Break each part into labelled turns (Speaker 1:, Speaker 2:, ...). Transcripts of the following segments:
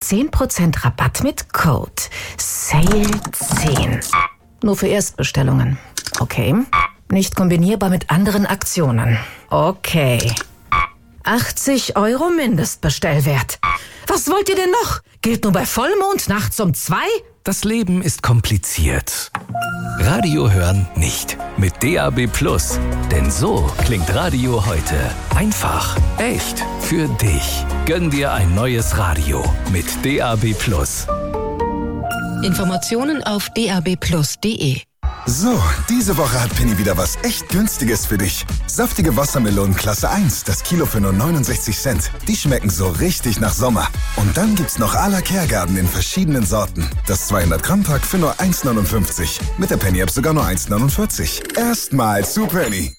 Speaker 1: 10% Rabatt mit Code SALE10. Nur für Erstbestellungen. Okay. Nicht kombinierbar mit anderen Aktionen. Okay. 80 € Mindestbestellwert. Was wollt ihr denn noch? Gilt nur bei Vollmond nachts um 2?
Speaker 2: Das Leben ist kompliziert. Radio hören nicht. Mit DAB+. Denn so klingt Radio heute. Einfach, echt, für dich. Gönn dir ein neues Radio mit DAB+.
Speaker 3: Informationen auf dabplus.de.
Speaker 4: So, diese Woche hat Penny wieder was echt Günstiges für dich. Saftige Wassermelonen Klasse 1, das Kilo für nur 69 Cent. Die schmecken so richtig nach Sommer. Und dann gibt's noch à la Kergarten in verschiedenen Sorten. Das 200 Gramm Pack für nur 1,59. Mit der Penny App sogar nur 1,49. Erstmal zu Penny.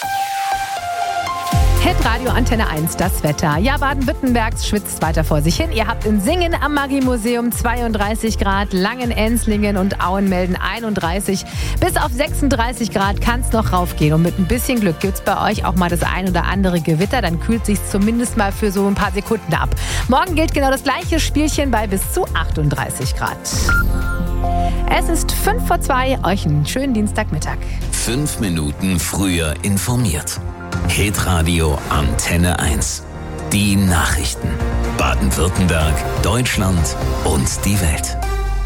Speaker 5: Hitradio Antenne 1, das Wetter. Ja, Baden-Württemberg schwitzt weiter vor sich hin. Ihr habt in Singen am Marie-Museum 32 Grad, Langen-Enslingen und Auen melden 31. Bis auf 36 Grad kann es noch raufgehen. Und mit ein bisschen Glück gibt es bei euch auch mal das ein oder andere Gewitter. Dann kühlt sich zumindest mal für so ein paar Sekunden ab. Morgen gilt genau das gleiche Spielchen bei bis zu 38 Grad. Es ist 1:55, euch einen schönen Dienstagmittag.
Speaker 2: 5 Minuten früher informiert. Hitradio Antenne 1. Die Nachrichten. Baden-Württemberg, Deutschland und die Welt.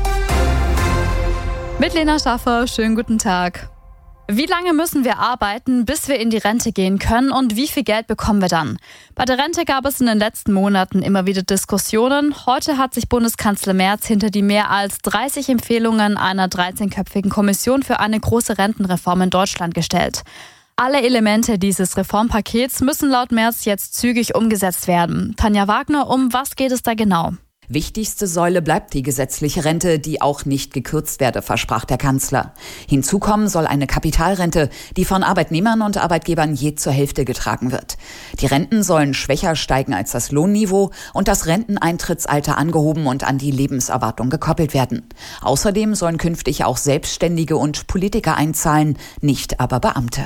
Speaker 6: Mit Lena Schaffer, schönen guten Tag. Wie lange müssen wir arbeiten, bis wir in die Rente gehen können und wie viel Geld bekommen wir dann? Bei der Rente gab es in den letzten Monaten immer wieder Diskussionen. Heute hat sich Bundeskanzler Merz hinter die mehr als 30 Empfehlungen einer 13-köpfigen Kommission für eine große Rentenreform in Deutschland gestellt. Alle Elemente dieses Reformpakets müssen laut Merz jetzt zügig umgesetzt werden. Tanja Wagner, um was geht es da genau?
Speaker 7: Wichtigste Säule bleibt die gesetzliche Rente, die auch nicht gekürzt werde, versprach der Kanzler. Hinzu kommen soll eine Kapitalrente, die von Arbeitnehmern und Arbeitgebern je zur Hälfte getragen wird. Die Renten sollen schwächer steigen als das Lohnniveau und das Renteneintrittsalter angehoben und an die Lebenserwartung gekoppelt werden. Außerdem sollen künftig auch Selbstständige und Politiker einzahlen, nicht aber Beamte.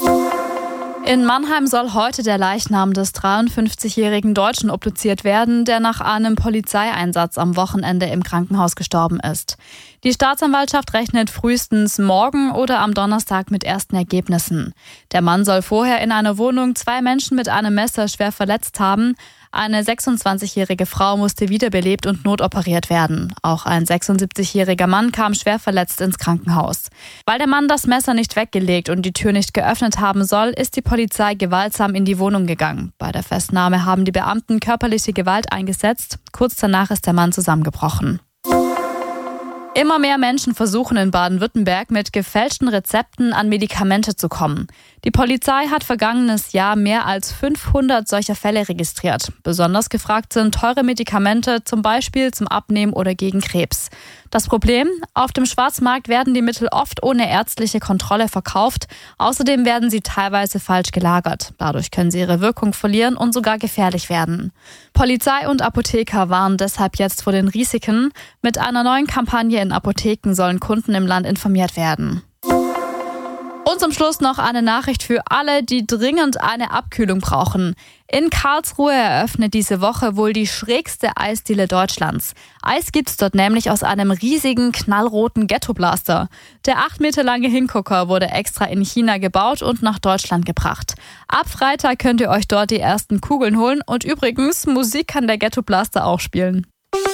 Speaker 6: In Mannheim soll heute der Leichnam des 53-jährigen Deutschen obduziert werden, der nach einem Polizeieinsatz am Wochenende im Krankenhaus gestorben ist. Die Staatsanwaltschaft rechnet frühestens morgen oder am Donnerstag mit ersten Ergebnissen. Der Mann soll vorher in einer Wohnung 2 Menschen mit einem Messer schwer verletzt haben. Eine 26-jährige Frau musste wiederbelebt und notoperiert werden. Auch ein 76-jähriger Mann kam schwer verletzt ins Krankenhaus. Weil der Mann das Messer nicht weggelegt und die Tür nicht geöffnet haben soll, ist die Polizei gewaltsam in die Wohnung gegangen. Bei der Festnahme haben die Beamten körperliche Gewalt eingesetzt. Kurz danach ist der Mann zusammengebrochen. Immer mehr Menschen versuchen in Baden-Württemberg mit gefälschten Rezepten an Medikamente zu kommen. Die Polizei hat vergangenes Jahr mehr als 500 solcher Fälle registriert. Besonders gefragt sind teure Medikamente, zum Beispiel zum Abnehmen oder gegen Krebs. Das Problem? Auf dem Schwarzmarkt werden die Mittel oft ohne ärztliche Kontrolle verkauft. Außerdem werden sie teilweise falsch gelagert. Dadurch können sie ihre Wirkung verlieren und sogar gefährlich werden. Polizei und Apotheker warnen deshalb jetzt vor den Risiken. Mit einer neuen Kampagne in Apotheken sollen Kunden im Land informiert werden. Und zum Schluss noch eine Nachricht für alle, die dringend eine Abkühlung brauchen. In Karlsruhe eröffnet diese Woche wohl die schrägste Eisdiele Deutschlands. Eis gibt's dort nämlich aus einem riesigen, knallroten Ghetto-Blaster. Der 8 Meter lange Hingucker wurde extra in China gebaut und nach Deutschland gebracht. Ab Freitag könnt ihr euch dort die ersten Kugeln holen und übrigens, Musik kann der Ghetto-Blaster auch spielen.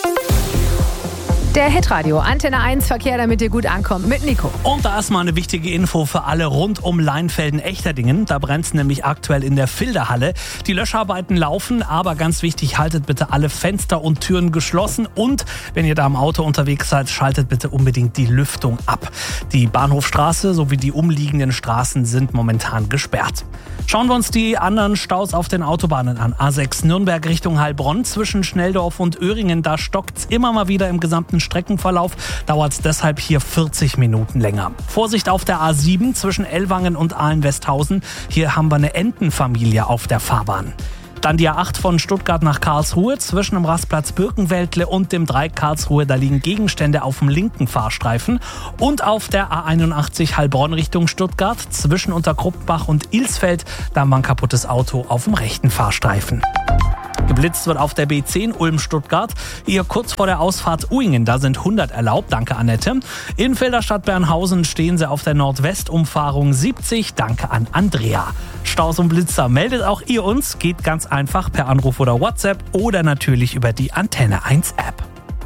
Speaker 5: Der Hitradio Antenne 1 Verkehr, damit ihr gut ankommt, mit Nico.
Speaker 8: Und da ist mal eine wichtige Info für alle rund um Leinfelden-Echterdingen. Da brennt es nämlich aktuell in der Filderhalle. Die Löscharbeiten laufen, aber ganz wichtig, haltet bitte alle Fenster und Türen geschlossen. Und wenn ihr da im Auto unterwegs seid, schaltet bitte unbedingt die Lüftung ab. Die Bahnhofstraße sowie die umliegenden Straßen sind momentan gesperrt. Schauen wir uns die anderen Staus auf den Autobahnen an. A6 Nürnberg Richtung Heilbronn zwischen Schnelldorf und Öhringen. Da stockt's immer mal wieder im gesamten Streckenverlauf. Dauert es deshalb hier 40 Minuten länger. Vorsicht auf der A7 zwischen Ellwangen und Ahlen-Westhausen. Hier haben wir eine Entenfamilie auf der Fahrbahn. Dann die A8 von Stuttgart nach Karlsruhe zwischen dem Rastplatz Birkenwäldle und dem Dreieck Karlsruhe. Da liegen Gegenstände auf dem linken Fahrstreifen. Und auf der A81 Heilbronn Richtung Stuttgart zwischen Unterkruppbach und Ilsfeld. Da war ein kaputtes Auto auf dem rechten Fahrstreifen. Geblitzt wird auf der B10 Ulm-Stuttgart. Hier kurz vor der Ausfahrt Uingen, da sind 100 erlaubt. Danke, Annette. In Filderstadt Bernhausen stehen sie auf der Nordwestumfahrung 70. Danke an Andrea. Staus und Blitzer, meldet auch ihr uns. Geht ganz einfach per Anruf oder WhatsApp oder natürlich über die Antenne 1 App.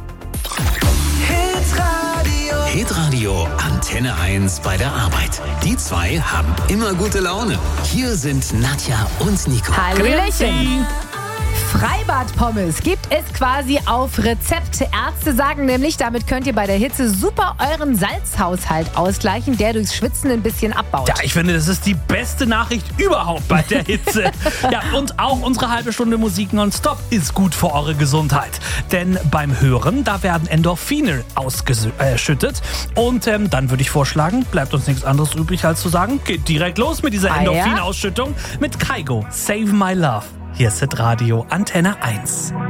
Speaker 2: Hitradio Antenne 1 bei der Arbeit. Die zwei haben immer gute Laune. Hier sind Nadja und Nico.
Speaker 5: Hallöchen. Freibad-Pommes gibt es quasi auf Rezept. Ärzte sagen nämlich, damit könnt ihr bei der Hitze super euren Salzhaushalt ausgleichen, der durchs Schwitzen ein bisschen abbaut.
Speaker 8: Ja, ich finde, das ist die beste Nachricht überhaupt bei der Hitze. Ja, und auch unsere halbe Stunde Musik nonstop ist gut für eure Gesundheit. Denn beim Hören, da werden Endorphine ausgeschüttet. Und dann würde ich vorschlagen, bleibt uns nichts anderes übrig, als zu sagen, geht direkt los mit dieser Endorphinausschüttung mit Kygo, Save My Love. Hier ist Hitradio Antenne 1.